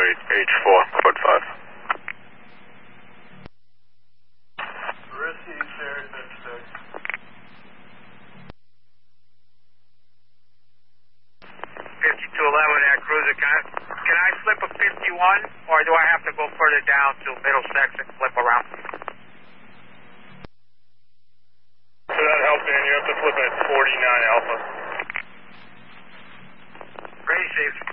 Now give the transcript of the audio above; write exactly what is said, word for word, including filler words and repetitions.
eight, H four, code five. Risky, Sherry, six. fifty-two eleven at Cruiser, can I, can I flip a fifty-one, or do I have to go further down to Middlesex and flip around? For that help, man, you have to flip at forty-nine Alpha. Pretty safe.